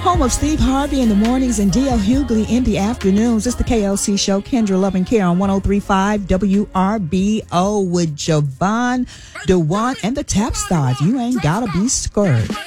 Home of Steve Harvey in the mornings and D.L. Hughley in the afternoons. It's the KLC show, Kendra Love and Care on 103.5 WRBO with Javon, DeJuan, and the Tap Stars. You ain't gotta be scared.